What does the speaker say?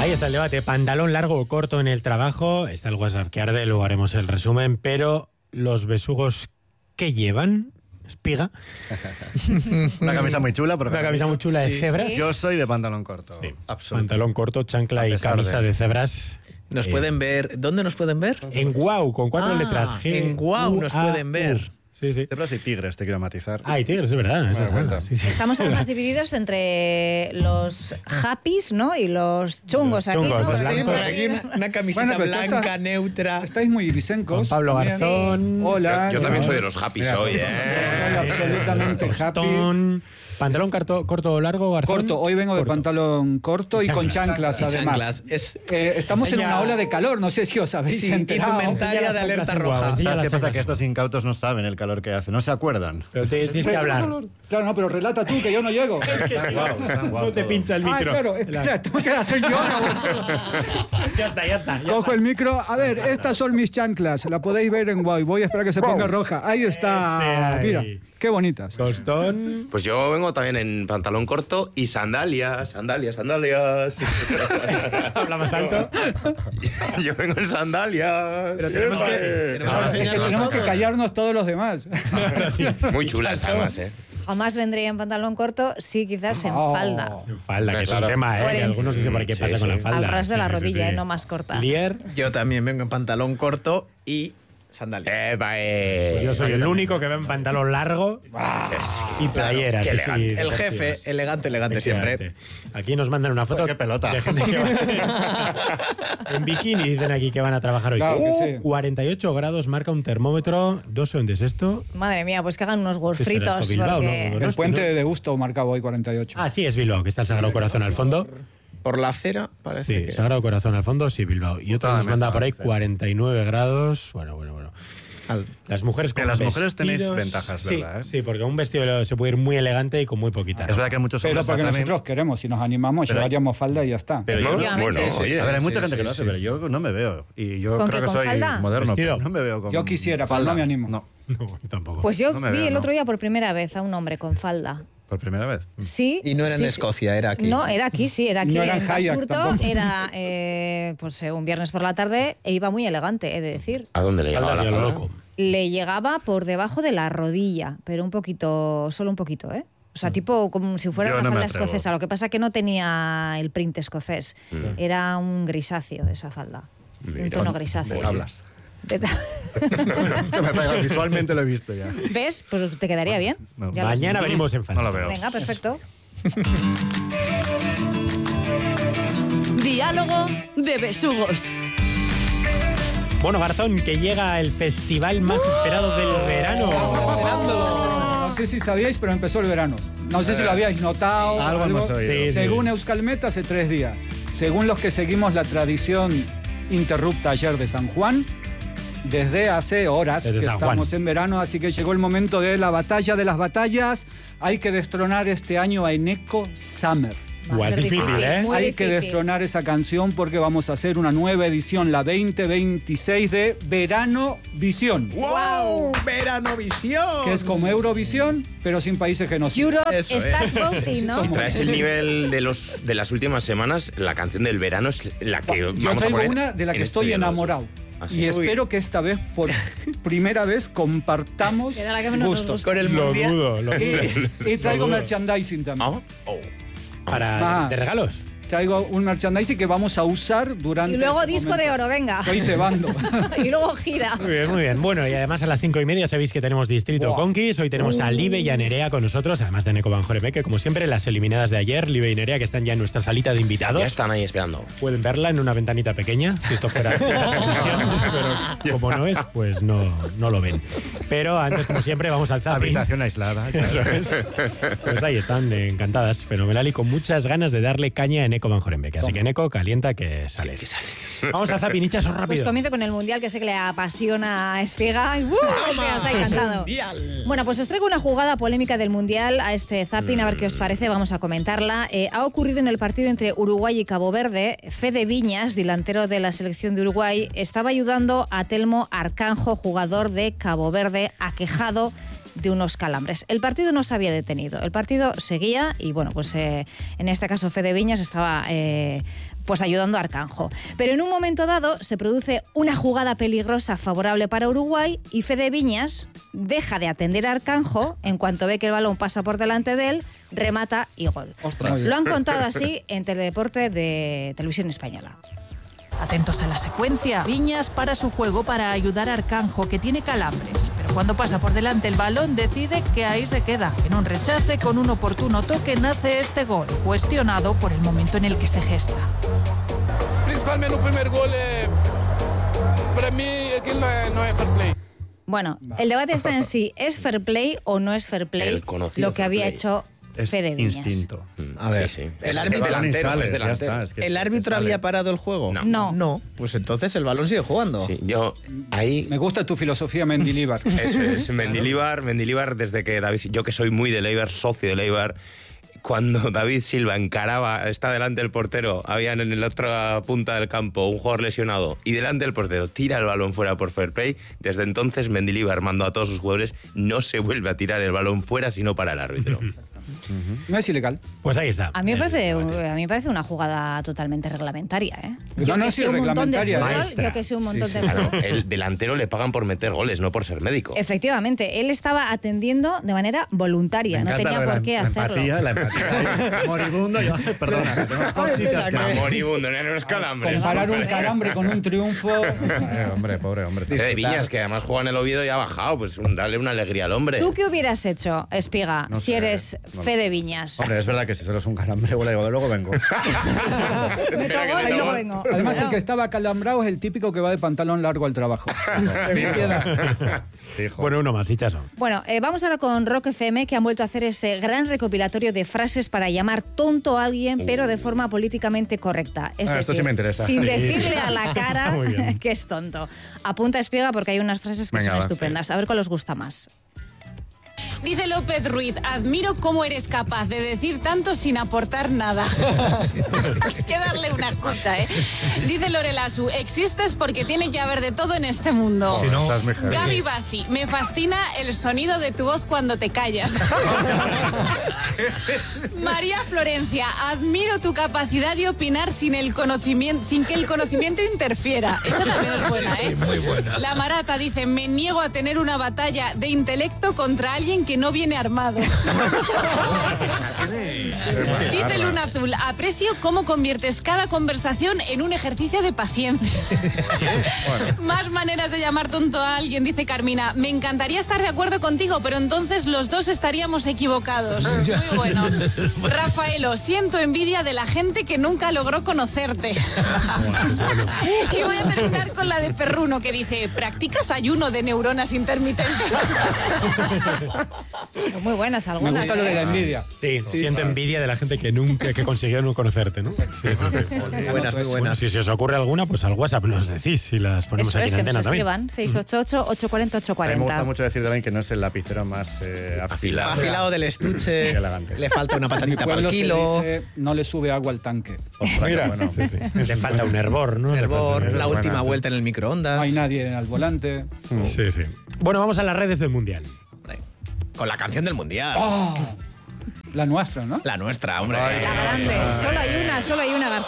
Ahí está el debate, pantalón largo o corto en el trabajo. Está el WhatsApp que arde, luego haremos el resumen. Pero los besugos, ¿qué llevan? Espiga. Una camisa muy chula. Una camisa muy chula de cebras. Yo soy de pantalón corto. Sí. Absolutamente. Pantalón corto, chancla y camisa de cebras. Nos pueden ver. ¿Dónde nos pueden ver? En Guau, con 4 letras. G. En Guau nos pueden ver. Sí, sí. Cebras y tigres, te quiero matizar. Ah, y tigres, es verdad. Me doy cuenta. Sí, sí. Estamos además divididos entre los happies, ¿no? Y los chungos. Los chungos, aquí, ¿no? los Sí, blancos. por aquí una camiseta Bueno, pero tú blanca, estás- neutra. Estáis muy vicencos. Con Pablo también. Garzón. Hola. Yo también soy de los happy hoy, Estoy absolutamente happy. Tostón. Pantalón corto o largo, Garzón. Corto, hoy vengo de Corto. pantalón corto y con chanclas Y además. chanclas. Estamos en una ola de calor, no sé si os habéis Sí, enterado. indumentaria de alerta en Guau, roja. enseña ¿Sabes las qué pasa? chanclas. Que estos incautos no saben el calor que hace, no se acuerdan. Pero tienes que hablar. Claro, no, pero relata tú, que yo no llego. Están guau No te todo. pincha el Ah, micro. claro, espera, tengo que hacer yo. Ya está. Cojo el micro. A ver, estas son mis chanclas. La podéis ver en Guay. Voy a esperar que se ponga roja. Ahí está. Ese ahí. Mira, qué bonitas. Tostón. Pues yo vengo también en pantalón corto y sandalias. Habla más alto. Yo vengo en sandalias. Pero tenemos que... Tenemos que enseñar las Tenemos que fotos. callarnos todos los demás. Ahora sí. Muy chulas además, ¿eh? Jamás vendría en pantalón corto, sí, quizás en falda. Falda, que es un Claro. tema, ¿eh? Por Que el- algunos dicen por qué Sí, pasa sí. con la falda. Al ras de la Sí, sí, rodilla, sí. no más corta. Lier, Yo también vengo en pantalón corto y sandalias. pues yo soy el único que va en pantalón largo y playeras. Qué sí, sí, elegante. El jefe, deportivas. elegante siempre. Efectivamente. Aquí nos mandan una foto Qué pelota. de gente que va en bikini, dicen aquí que van a trabajar hoy. Claro que sí. 48 grados marca un termómetro. No sé dónde es esto. Madre mía, pues que hagan unos ¿Qué será golfritos. esto, Bilbao, porque... no? El puente de Deusto marcaba hoy 48. Ah, sí, es Bilbao, que está el Sagrado Corazón al fondo. Por la acera parece Sí, que... Sagrado Corazón al fondo, sí, Bilbao. Y otro nos manda por ahí 49 grados. Bueno. Las mujeres con Que las mujeres tenéis vestidos- ventajas, sí, ¿verdad, eh? Sí, porque un vestido se puede ir muy elegante y con muy poquita Es ropa. verdad que muchos Pero hombres porque también- nosotros queremos, si nos animamos, Pero- llevaríamos falda y ya está. Pero yo, Efectivamente. Bueno, oye. a ver, hay mucha Sí, gente que sí, lo hace, sí. pero yo no me veo. Y yo ¿Con creo qué, que con soy falda? moderno, ¿Vestido? pero no me veo con Yo quisiera, pero no me animo. No, No, tampoco. Pues yo No me vi veo, el ¿no? otro día por primera vez a un hombre con falda. por primera vez. Sí. Y no era en sí, Escocia, era aquí. No, era aquí, sí, era aquí No era en en Hayak Basurto. tampoco. Era un viernes por la tarde e iba muy elegante, he de decir. ¿A dónde le llegaba Faldas la y a lo falda? loco. Le llegaba por debajo de la rodilla, pero un poquito, solo un poquito, ¿eh? O sea, tipo como si fuera Yo una no me falda atrevo. escocesa. Lo que pasa que no tenía el print escocés. Era un grisáceo esa falda. Un tono grisáceo. De tablas. De ta- Es que me pega, visualmente lo he visto ya. ¿Ves? Pues te quedaría bien. no. Ya lo has Mañana visto. venimos en falda. No lo veo. Venga, perfecto. Diálogo de besugos. Bueno, Garzón, que llega el festival más esperado del verano. No sé si sabíais, pero empezó el verano. No sé si lo habíais notado. Algo hemos oído. Sí, sí. Según Euskalmet, hace 3 días. Según los que seguimos la tradición interrupta ayer de San Juan, desde hace horas Desde que San Juan. estamos en verano, así que llegó el momento de la batalla de las batallas. Hay que destronar este año a Eneco Summer. Va a Buah, es ser difícil, ¿eh? muy Hay difícil. que destronar esa canción porque vamos a hacer una nueva edición, la 2026 de Verano Visión, ¡Wow! ¡Verano Visión! que es como Eurovisión, pero sin países genocidas. Europe Eso es. Start Voting, ¿no? Si traes el nivel de las últimas semanas, la canción del verano es la que Yo vamos a traigo poner una de la que en estoy este diálogo. enamorado. ¿Ah, sí? Y espero que esta vez, por primera vez, compartamos Será la que menos nos gustos. gusta. Con el Lo mundial. dudo, lo dudo. Y traigo Lo dudo. merchandising también. ¿Ah? Oh. Para Ah. de regalos. Traigo un merchandising que vamos a usar durante... Y luego este disco momento. de oro, venga. Estoy cebando. Y luego gira. Muy bien, muy bien. Bueno, y además a las 5:30 sabéis que tenemos Distrito Buah. Conquis. Hoy tenemos a Libe y a Nerea con nosotros, además de Neko Banjoreme, que como siempre, las eliminadas de ayer, Libe y Nerea, que están ya en nuestra salita de invitados. Ya están ahí esperando. Pueden verla en una ventanita pequeña, si esto fuera televisión, pero como no es, pues no lo ven. Pero antes, como siempre, vamos al zapping. Habitación aislada. Eso es. Pues ahí están, encantadas, fenomenal y con muchas ganas de darle caña a Neko Banjoreme. Así que Neko, calienta que sales. Vamos al zapping, hinchazo rápido. Pues comienzo con el Mundial, que sé que le apasiona a Esfiga. Y, Esfiga está encantado. Mundial. Bueno, pues os traigo una jugada polémica del Mundial a este zapping, a ver qué os parece, vamos a comentarla. Ha ocurrido en el partido entre Uruguay y Cabo Verde. Fede Viñas, delantero de la selección de Uruguay, estaba ayudando a Telmo Arcanjo, jugador de Cabo Verde, aquejado de unos calambres. El partido no se había detenido, el partido seguía y bueno, pues en este caso Fede Viñas estaba estaba pues ayudando a Arcanjo. Pero en un momento dado se produce una jugada peligrosa favorable para Uruguay y Fede Viñas deja de atender a Arcanjo en cuanto ve que el balón pasa por delante de él, remata y gol. Ostras. Lo han contado así en Teledeporte de Televisión Española. Atentos a la secuencia. Viñas para su juego para ayudar a Arcanjo, que tiene calambres. Pero cuando pasa por delante el balón, decide que ahí se queda. En un rechace, con un oportuno toque, nace este gol, cuestionado por el momento en el que se gesta. Principalmente el primer gol, para mí, aquí no es fair play. Bueno, el debate está en si es fair play o no es fair play El conocido lo que fair había play. hecho Es Fede Viñas. instinto. A ver, Sí, sí. el Es árbitro- delantero, Sales, es ya delantero. está, es que ¿el árbitro sale. había parado el juego? No. No. Pues entonces el balón sigue jugando. Sí, yo ahí... Me gusta tu filosofía, Mendilibar. Eso es, Mendilibar, desde que David... Yo que soy muy de Eibar, socio de Eibar, cuando David Silva encaraba, está delante del portero, había en la otra punta del campo un jugador lesionado y delante del portero tira el balón fuera por fair play, desde entonces Mendilibar mandó a todos sus jugadores, no se vuelve a tirar el balón fuera sino para el árbitro. No es ilegal. Pues ahí está. A mí, el debate. a mí me parece una jugada totalmente reglamentaria, ¿eh? No, no, que sí, sé un montón de reglamentaria. fútbol, Maestra. yo que sé un montón de Claro, fútbol. el delantero le pagan por meter goles, no por ser médico. Efectivamente, él estaba atendiendo de manera voluntaria, no tenía por qué hacerlo. La empatía. Moribundo, yo, perdona, que tengo cositas Va que... moribundo, no es calambres. Comparar un calambre con un triunfo. Hombre, pobre hombre. De Viñas, que además juega en el Oviedo y ha bajado, pues darle una alegría al hombre. ¿Tú qué hubieras hecho, Espiga, No si sé, eres no. Fede Viñas? Hombre, es verdad que si solo es un calambre, bueno, digo, luego vengo. Meto gol y luego vengo. Además, el Claro. que estaba acalambrado es el típico que va de pantalón largo al trabajo. Se queda. Fijo. Bueno, uno más, Hichazo. Bueno, vamos ahora con Rock FM, que han vuelto a hacer ese gran recopilatorio de frases para llamar tonto a alguien, pero de forma políticamente correcta. Es esto sí me interesa. sin Sí, decirle a la cara Está muy bien. que es tonto. Apunta, Espiga, porque hay unas frases que Venga, son va, estupendas. A ver cuál os gusta más. Dice López Ruiz, admiro cómo eres capaz de decir tanto sin aportar nada. Hay que darle una escucha, ¿eh? Dice Lorelasu, existes porque tiene que haber de todo en este mundo. Si no, estás mejor. Gaby Bazzi, me fascina el sonido de tu voz cuando te callas. María Florencia, admiro tu capacidad de opinar sin que el conocimiento interfiera. Esa también es buena, ¿eh? Muy buena. La Marata dice, me niego a tener una batalla de intelecto contra alguien que no viene armado. Dice Luna Azul, aprecio cómo conviertes cada conversación en un ejercicio de paciencia. Más maneras de llamar tonto a alguien, dice Carmina. Me encantaría estar de acuerdo contigo, pero entonces los dos estaríamos equivocados. Muy bueno. Rafaelo, siento envidia de la gente que nunca logró conocerte. Y voy a terminar con la de Perruno, que dice, ¿practicas ayuno de neuronas intermitentes? Son muy buenas Me algunas. gusta lo de la envidia. Sí, siento envidia de la gente que nunca que consiguió no conocerte, ¿no? Sí, sí, sí. Buenas, muy Bueno, buenas. si se os ocurre alguna, pues al WhatsApp nos decís y las ponemos Eso aquí es, en que nos antena también. escriban. 688-840-840. A mí me gusta mucho decir de alguien que no es el lapicero más afilado. Afilado del estuche, Qué elegante. le falta una En mi patatita para el pueblo se kilo. dice, no le sube agua al tanque. Mira, bueno, sí, sí. Le falta un hervor, ¿no? Hervor, la buena. última vuelta en el microondas. No hay nadie al volante. Sí, sí. Bueno, vamos a las redes del Mundial. Con la canción del Mundial. La nuestra, ¿no? La nuestra, hombre. La grande. Solo hay una, García.